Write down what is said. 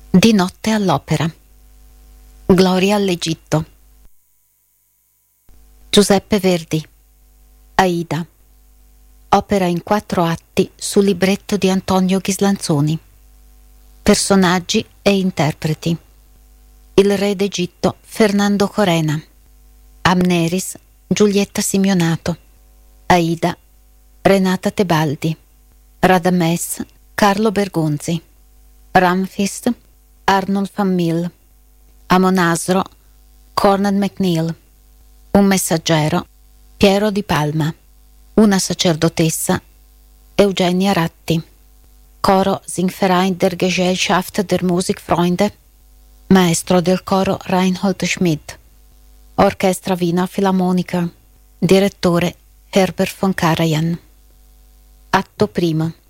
Di notte all'opera. Gloria all'Egitto. Giuseppe Verdi. Aida. Opera in 4 atti su libretto di Antonio Ghislanzoni. Personaggi e interpreti: il re d'Egitto Fernando Corena, Amneris Giulietta Simionato, Aida Renata Tebaldi, Radames Carlo Bergonzi, Ramfist Arnold van Mil, Amonasro Cornel MacNeil, un messaggero Piero Di Palma, una sacerdotessa Eugenia Ratti, coro Singverein der Gesellschaft der Musikfreunde, maestro del coro Reinhold Schmidt, orchestra Wiener Philharmoniker, direttore Herbert von Karajan. Atto primo.